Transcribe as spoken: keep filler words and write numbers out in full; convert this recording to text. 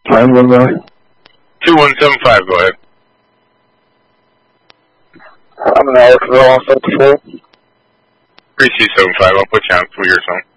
Time one nine. two one seven five, go ahead. I'm in Alecville on seven four. three C seven five, I'll put you on through your zone.